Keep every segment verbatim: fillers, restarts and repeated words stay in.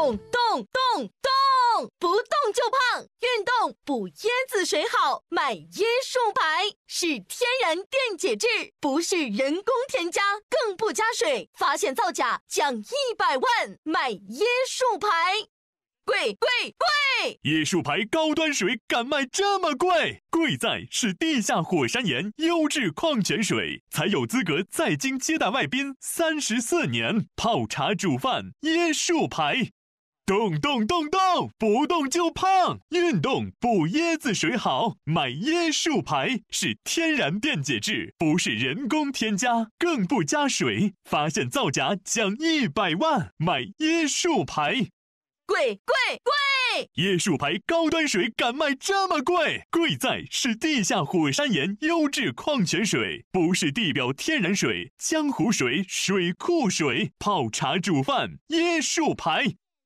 动动动动，不动就胖，运动补椰子水好，买椰树牌，是天然电解质，不是人工添加，更不加水，发现造假奖一百万，买椰树牌。贵贵贵！ 椰树牌高端水敢卖这么贵？贵在是地下火山岩优质矿泉水，才有资格在京接待外宾三十四年，泡茶煮饭椰树牌。动动动动，不动就胖，运动补椰子水好，买椰树牌，是天然电解质，不是人工添加，更不加水，发现造假奖一百万，买椰树牌。 贵贵贵！ 椰树牌高端水敢卖这么贵？贵在是地下火山岩优质矿泉水，不是地表天然水、江湖水、水库水，泡茶煮饭椰树牌。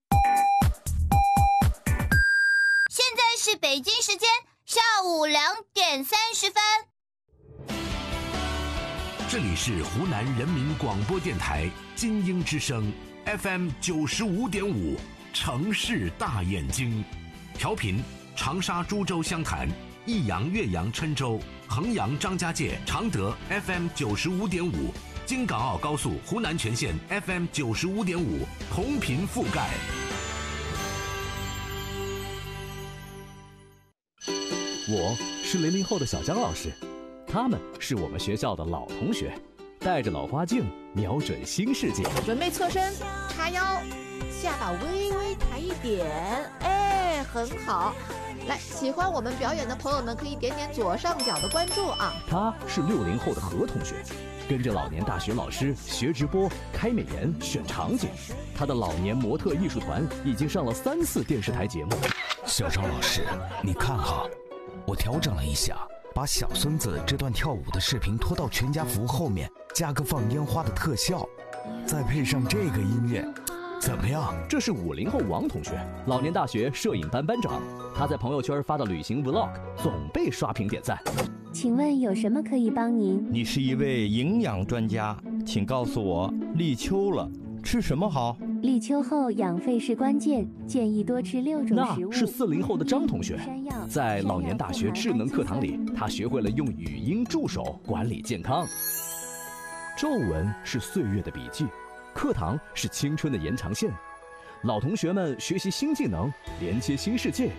现在是北京时间下午两点三十分。 这里是湖南人民广播电台精英之声 F M 九十五点五。城市大眼睛，调频长沙、株洲、湘潭、益阳、岳阳、郴州、衡阳、张家界、常德 F M 九十五点五，京港澳高速湖南全线 F M 九十五点五，同频覆盖。 我是零零后的小江老师，他们是我们学校的老同学，带着老花镜，瞄准新世界。 准备侧身，叉腰。下巴微微抬一点，哎，很好。来，喜欢我们表演的朋友们可以点点左上角的关注啊。 他是六零后的何同学，跟着老年大学老师学直播、开美颜、选场景。他的老年模特艺术团已经上了三次电视台节目。 小张老师，你看哈，我调整了一下，把小孙子这段跳舞的视频拖到全家福后面，加个放烟花的特效，再配上这个音乐。怎么样？ 这是五零后王同学，老年大学摄影班班长。他在朋友圈发的旅行 vlog 总被刷屏点赞。 请问有什么可以帮您？ 你是一位营养专家，请告诉我，立秋了，吃什么好？ 立秋后养肺是关键，建议多吃六种食物。 那是四零后的张同学，在老年大学智能课堂里，他学会了用语音助手管理健康。皱纹是岁月的笔记。课堂是青春的延长线，老同学们学习新技能，连接新世界，